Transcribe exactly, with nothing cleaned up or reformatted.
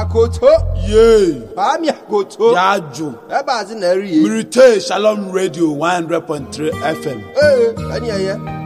Akoto. Yay. Ami akoto. Yajo. Eba azi na eri. Mirite Shalom Radio one hundred point three F M. Eh, ani aye.